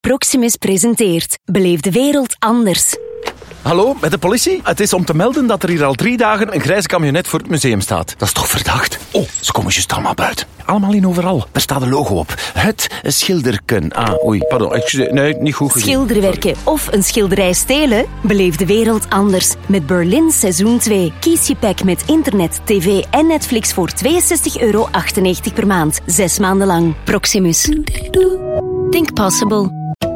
Proximus presenteert Beleef de wereld anders. Hallo, met de politie? Het is om te melden dat er hier al 3 dagen een grijze camionet voor het museum staat. Dat is toch verdacht? Oh, ze komen juist allemaal buiten. Allemaal in overal. Daar staat een logo op. Het schilderken. Pardon. Nee, niet goed gezien. Schilderwerken of een schilderij stelen? Beleef de wereld anders. Met Berlin seizoen 2. Kies je pack met internet, tv en Netflix voor €62,98 per maand. 6 maanden lang. Proximus. Think possible.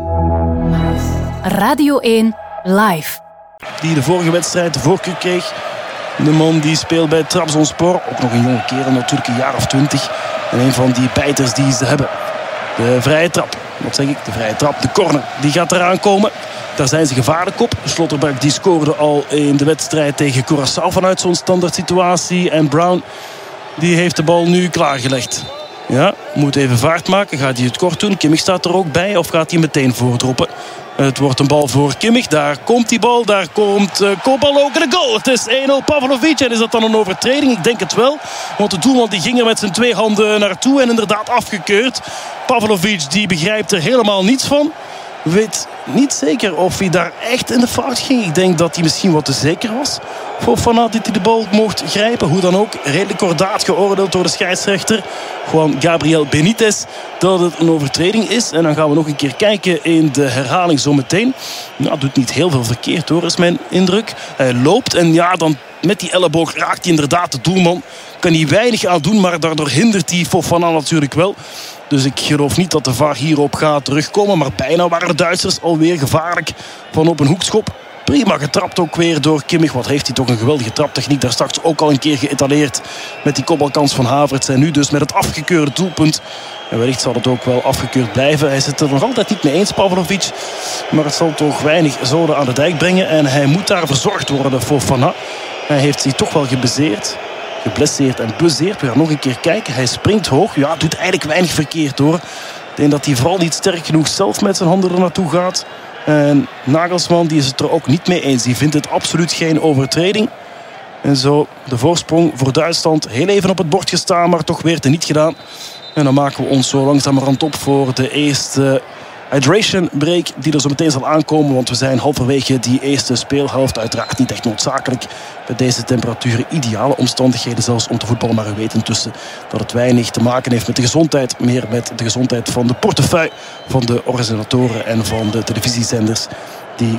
Radio 1 Live. Die de vorige wedstrijd de voorkeur kreeg. De man die speelt bij Trabzonspor. Ook nog een jonge kerel, natuurlijk een jaar of 20. En een van die bijters die ze hebben. De vrije trap. Wat zeg ik? De vrije trap. De corner. Die gaat eraan komen. Daar zijn ze gevaarlijk op. Slotterbeck die scoorde al in de wedstrijd tegen Curaçao vanuit zo'n standaard situatie. En Brown die heeft de bal nu klaargelegd. Ja, moet even vaart maken. Gaat hij het kort doen? Kimmich staat er ook bij. Of gaat hij meteen voordroppen? Het wordt een bal voor Kimmich. Daar komt die bal. Daar komt kopbal ook. En de goal. Het is 1-0 Pavlovic. En is dat dan een overtreding? Ik denk het wel. Want de doelman die ging er met zijn 2 handen naartoe. En inderdaad afgekeurd. Pavlovic die begrijpt er helemaal niets van. Weet niet zeker of hij daar echt in de fout ging. Ik denk dat hij misschien wat te zeker was. Fofana dat hij de bal mocht grijpen. Hoe dan ook. Redelijk kordaat geoordeeld door de scheidsrechter. Juan Gabriel Benitez. Dat het een overtreding is. En dan gaan we nog een keer kijken in de herhaling zometeen. Nou, doet niet heel veel verkeerd hoor, is mijn indruk. Hij loopt en ja, dan met die elleboog raakt hij inderdaad de doelman. Kan hij weinig aan doen, maar daardoor hindert hij Fofana natuurlijk wel. Dus ik geloof niet dat de VAR hierop gaat terugkomen. Maar bijna waren de Duitsers alweer gevaarlijk van op een hoekschop. Prima getrapt ook weer door Kimmich. Wat heeft hij toch een geweldige traptechniek. Daar straks ook al een keer geëtaleerd met die kopbalkans van Havertz. En nu dus met het afgekeurde doelpunt. En wellicht zal het ook wel afgekeurd blijven. Hij zit er nog altijd niet mee eens, Pavlovic. Maar het zal toch weinig zoden aan de dijk brengen. En hij moet daar verzorgd worden voor Fofana. Hij heeft zich toch wel geblesseerd en bezeerd. We gaan nog een keer kijken. Hij springt hoog. Ja, doet eigenlijk weinig verkeerd hoor. Ik denk dat hij vooral niet sterk genoeg zelf met zijn handen er naartoe gaat. En Nagelsman die is het er ook niet mee eens. Die vindt het absoluut geen overtreding. En zo de voorsprong voor Duitsland heel even op het bord gestaan, maar toch weer niet gedaan. En dan maken we ons zo langzamerhand op voor de eerste hydration break die er zo meteen zal aankomen. Want we zijn halverwege die eerste speelhelft. Uiteraard niet echt noodzakelijk bij deze temperaturen. Ideale omstandigheden zelfs om te voetballen. Maar we weten intussen dat het weinig te maken heeft met de gezondheid. Meer met de gezondheid van de portefeuille van de organisatoren en van de televisiezenders. Die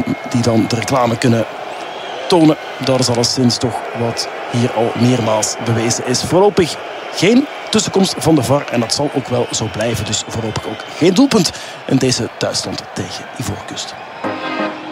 dan de reclame kunnen tonen. Dat is alleszins toch wat hier al meermaals bewezen is. Voorlopig geen tussenkomst van de VAR. En dat zal ook wel zo blijven. Dus voorlopig ook geen doelpunt in deze Duitsland tegen Ivoorkust.